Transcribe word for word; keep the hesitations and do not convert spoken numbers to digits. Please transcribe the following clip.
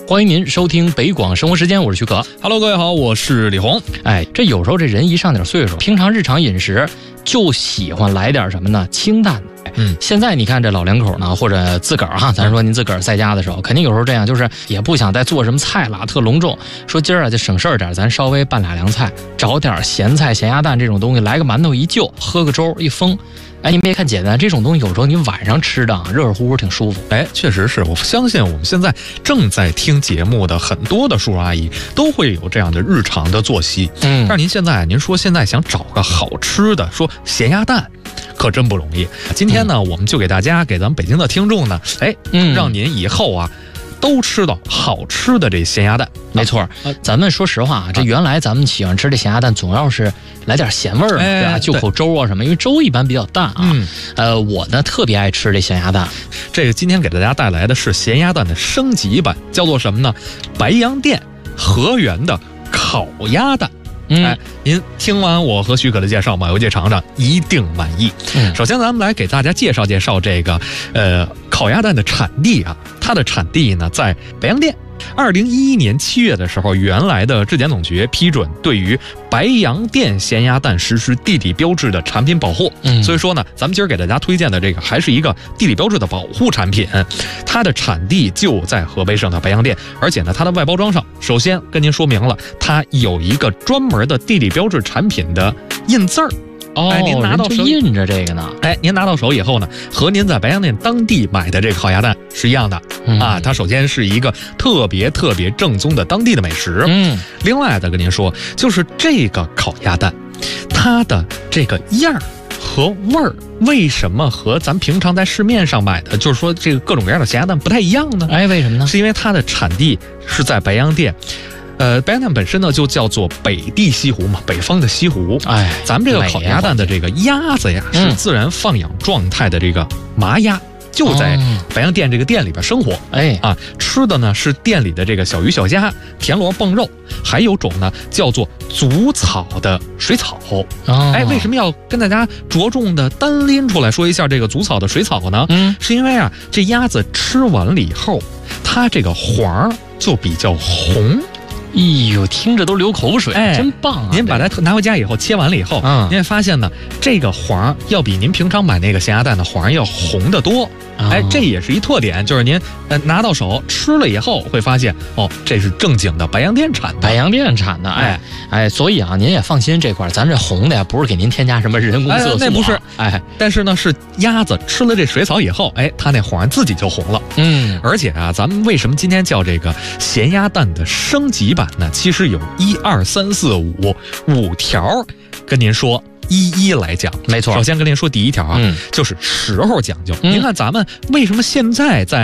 欢迎您收听北广生活时间，我是徐可。 Hello， 各位好，我是李红。 哎，这有时候这人一上点岁数，平常日常饮食就喜欢来点什么呢？清淡的。 嗯， 现在你看这老两口呢，或者自个儿哈，咱说您自个儿在家的时候，肯定有时候这样，就是也不想再做什么菜了，特隆重。说今儿啊就省事儿点，咱稍微拌俩凉菜，找点咸菜、咸鸭蛋这种东西，来个馒头一就，喝个粥一封。哎，你别看简单，这种东西有时候你晚上吃的热热乎乎挺舒服。 哎，确实是，我相信我们现在正在听节目的很多的叔叔阿姨都会有这样的日常的作息。 嗯， 但是您现在您说现在想找个好吃的，说咸鸭蛋，可真不容易。今天呢，嗯、我们就给大家给咱们北京的听众呢，哎，嗯、让您以后啊。都吃到好吃的这咸鸭蛋， 没错。啊、咱们说实话啊，这原来咱们喜欢吃这咸鸭蛋，总要是来点咸味儿，哎、对吧？就口粥啊什么，因为粥一般比较淡啊。嗯、呃，我呢特别爱吃这咸鸭蛋。 这个今天给大家带来的是咸鸭蛋的升级版，叫做什么呢？白洋淀河源的烤鸭蛋。 嗯、 哎，您听完我和许可的介绍，马游界尝尝一定满意。嗯、首先，咱们来给大家介绍介绍这个呃烤鸭蛋的产地啊，它的产地呢在白洋淀。二零一一年七月的时候，原来的质检总局批准对于白洋淀咸鸭蛋实施地理标志的产品保护。嗯，所以说呢，咱们今儿给大家推荐的这个还是一个地理标志的保护产品，它的产地就在河北省的白洋淀，而且呢，它的外包装上首先跟您说明了，它有一个专门的地理标志产品的印字儿。 哦， 哎，您拿到手印着这个呢？ 哎，您拿到手以后呢，和您在白洋淀当地买的这个烤鸭蛋是一样的、嗯、啊。它首先是一个特别特别正宗的当地的美食。嗯，另外再跟您说，就是这个烤鸭蛋，它的这个样儿和味儿，为什么和咱平常在市面上买的，就是说这个各种各样的咸鸭蛋不太一样呢？ 哎，为什么呢？ 是因为它的产地是在白洋淀。呃，白洋淀本身呢就叫做北地西湖嘛，北方的西湖。哎，咱们这个烤鸭蛋的这个鸭子呀，是自然放养状态的这个麻鸭，就在白洋淀这个店里边生活。哎啊，吃的呢是店里的这个小鱼小虾、田螺蹦肉，还有种呢叫做足草的水草。哦，哎，为什么要跟大家着重的单拎出来说一下这个足草的水草呢？嗯，是因为啊，这鸭子吃完了以后，它这个黄就比较红。 哎呦，听着都流口水，哎，真棒啊！ 您把它拿回家以后，切完了以后，嗯，您会发现呢，这个黄要比您平常买那个咸鸭蛋的黄要红得多。哎，这也是一特点，就是您呃拿到手吃了以后，会发现哦，这是正经的白洋淀产的， 白洋淀产的，哎哎，所以啊，您也放心这块，咱这红的呀，不是给您添加什么人工色素、啊哎， 那不是，哎，但是呢，是鸭子吃了这水草以后，哎，它那黄自己就红了，嗯，而且啊，咱们为什么今天叫这个咸鸭蛋的升级版呢？其实有一二三四五五条，跟您说。一一来讲， 没错。 首先跟您说第一条啊，嗯、就是时候讲究。嗯、您看咱们为什么现在在